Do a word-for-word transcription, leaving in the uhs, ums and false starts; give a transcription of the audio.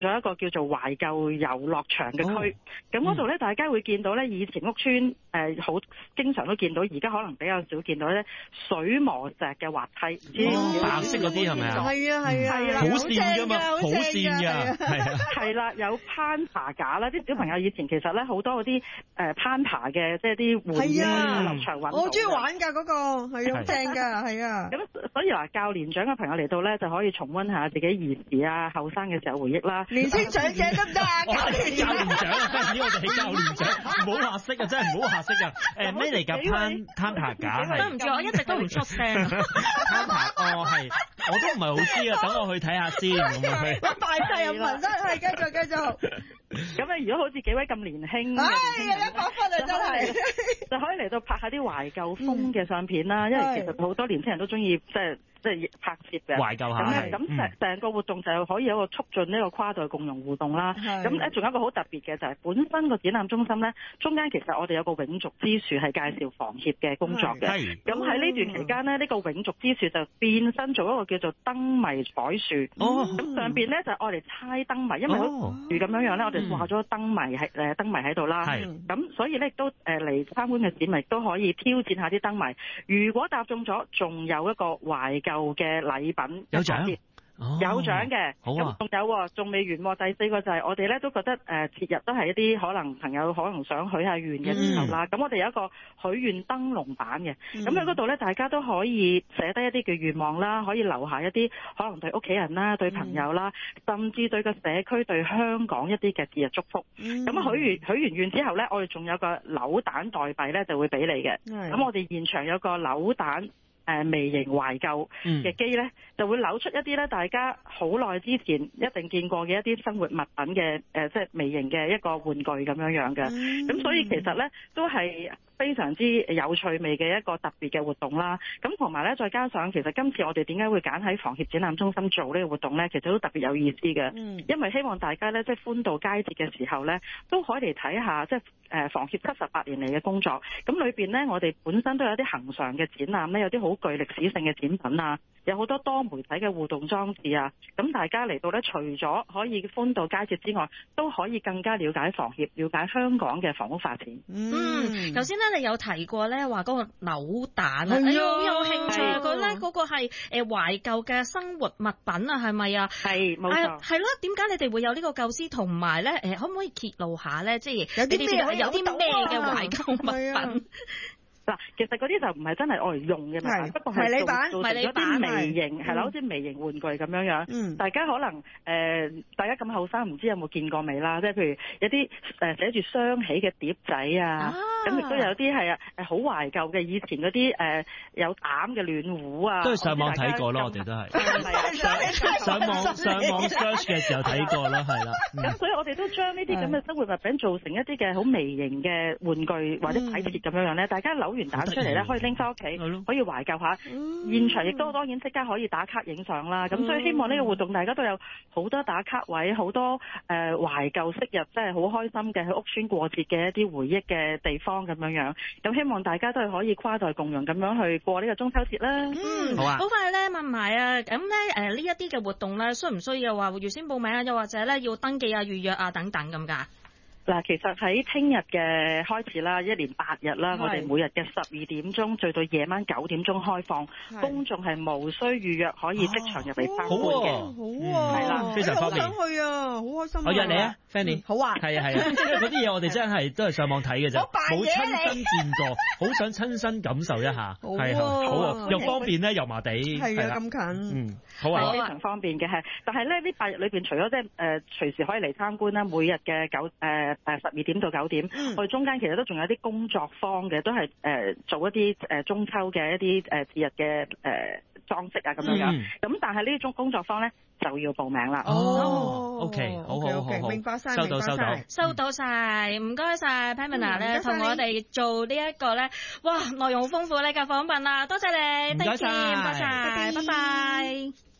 咗一個叫做懷舊遊樂場嘅區。咁嗰度咧，大家會見到咧，以前屋村誒好、呃、經常都見到，而家可能比較少見到咧水磨石嘅滑梯， 哦、白色嗰啲係咪啊？ 係啊係啊，係啦， 好跣㗎嘛，好跣㗎，係啊， 係啦，有攀爬架啦，啲小朋友以前其實咧好多嗰啲誒攀爬嘅，即係啲玩具遊樂場運動。我好中意玩㗎嗰、嗰個，係好正㗎，係啊。咁所以話較年長嘅朋友嚟到咧，就可以重溫下自己兒時啊、後生嘅時候回憶啦。 年輕長者得唔得啊？ 我哋較年長啊，真係我哋係較年長，唔好嚇識啊，真係唔好嚇識啊！誒咩嚟㗎？攀攀爬架係。對唔住，我一直都唔出聲。攀爬哦係，我都唔係好知啊，等我去睇下先咁樣去。 我大晒入文真係繼續繼續。 咁啊，如果好似幾位咁年輕， 哎呀一百分啊真係， 就可以嚟到拍下啲懷舊風嘅相片啦，因為其實好多年輕人都中意即係。即係拍攝嘅懷舊下， 咁咁成成個活動就可以有一個促進呢個跨代共融互動啦。咁咧仲有一個好特別嘅就係、是、本身個展覽中心咧，中間其實我哋有個永續之樹係介紹房協嘅工作嘅。咁喺呢段期間咧，呢、這個永續之樹就變身做一個叫做燈謎彩樹。哦，咁上邊咧就愛嚟猜燈謎，因為好如咁樣樣咧，我哋掛咗燈謎係誒燈謎喺度啦。咁所以咧亦都誒嚟參觀嘅市民都可以挑戰下啲燈謎。如果答中咗，仲有一個懷舊舊嘅禮品有獎，哦、 有獎嘅，咁仲、啊、有仲未完。第四個就係我哋咧都覺得誒節日都係一啲可能朋友可能想許下願嘅時候啦。咁、嗯、我哋有一個許願燈籠版嘅，咁喺嗰度咧大家都可以寫低一啲嘅願望啦，可以留下一啲可能對屋企人啦、對朋友啦，嗯、甚至對個社區、對香港一啲嘅節日祝福。咁、嗯、許完許完願之後咧，我哋仲有個扭蛋代幣咧就會俾你嘅。咁我哋現場有個扭蛋。誒微型懷舊嘅機咧，就會扭出一啲咧，大家好耐之前一定見過嘅一啲生活物品嘅誒、呃，即係微型嘅一個玩具咁樣樣嘅。咁、嗯、所以其實咧都係非常之有趣味嘅一個特別嘅活動啦。咁同埋咧，再加上其實今次我哋點解會揀喺房協展覽中心做呢個活動咧，其實都特別有意思嘅。嗯、因為希望大家咧，即係歡度佳節嘅時候咧，都可以嚟睇下即係誒房協七十八年嚟嘅工作。咁裏邊咧，我哋本身都有啲恆常嘅展覽咧，有啲好具歷史性嘅展品啊，有好多多媒體嘅互動裝置啊，咁大家嚟到咧，除咗可以歡度佳節之外，都可以更加了解房協，了解香港嘅房屋發展。 嗯，頭先咧你有提過咧話嗰個扭蛋啊，哎呀好有興趣啊！佢咧嗰個係誒懷舊嘅生活物品啊，係咪啊？ 係冇錯。 係咯，點解你哋會有呢個構思？同埋咧誒，可唔可以揭露下咧？即係有啲咩有啲咩嘅懷舊物品？ 嗱，其實嗰啲就唔係真係愛嚟用嘅嘛，不過係做做成咗啲微型，係啦，好似微型玩具咁樣樣。嗯，大家可能誒、呃，大家咁後生，唔知有冇見過未啦？即係譬如有啲誒寫住雙喜嘅碟仔啊，咁亦都有啲係啊誒好懷舊嘅以前嗰啲誒有膽嘅暖壺啊， 都係上網睇過咯，我哋都係上網上網 search 嘅時候睇過啦，係啦。 咁、嗯、所以我哋都將呢啲咁嘅生活物品做成一啲嘅好微型嘅玩具或者擺設咁樣樣咧，大家扭完蛋出嚟咧，可以拎翻屋企，可以懷舊下。嗯、現場亦都當然即刻可以打卡影相啦。咁、嗯、所以希望呢個活動大家都有好多打卡位，好多誒、呃、懷舊昔日，真係好開心嘅喺屋邨過節嘅一啲回憶嘅地方咁樣樣。咁希望大家都係可以跨代共融咁樣去過呢個中秋節啦。 嗯，好啊。好快咧問埋啊，咁咧誒呢一啲嘅活動咧，需唔需要話預先報名啊？又或者咧要登記啊、預約啊等等咁㗎？ 嗱，其實喺聽日嘅開始啦，一連八日啦，我哋每日嘅十二點鐘最到夜晚九點鐘開放，公眾係無需預約，可以即場入嚟參觀嘅。 好啊，係啦， 非常方便。 好想去啊，好開心啊！ 我約你啊 ，Fanny。好啊，係啊係啊，因為嗰啲嘢我哋真係都係上網睇嘅啫，冇親身見過，好想親身感受一下。係啊，好啊，又方便咧，油麻地係啊，咁近。 嗯，好啊， 非常方便嘅係，但係咧呢八日裏邊，除咗即係誒隨時可以嚟參觀啦，每日嘅九誒。誒十二點到九點，嗯、我哋中間其實都仲有啲工作坊嘅，都係誒、呃、做一啲誒、呃、中秋嘅一啲誒節日嘅誒、呃、裝飾啊咁樣樣。咁、嗯、但係呢種工作坊咧就要報名啦。 哦 ，OK， 好好好好， 明白晒， 收到收到， 收到晒，唔該晒 Pamela 咧，同我哋做呢一個咧，哇內容好豐富呢個訪問啊，多謝你， 唔該晒， 唔該晒，拜拜。